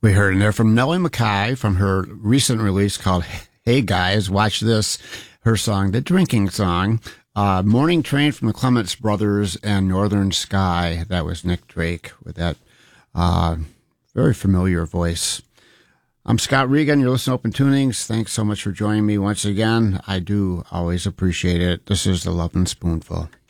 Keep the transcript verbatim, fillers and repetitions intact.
We heard in there from Nellie McKay from her recent release called Hey Guys, Watch This, her song, The Drinking Song. Uh, Morning Train from the Clements Brothers and Northern Sky. That was Nick Drake with that uh, very familiar voice. I'm Scott Regan. You're listening to Open Tunings. Thanks so much for joining me once again. I do always appreciate it. This is The Lovin' Spoonful.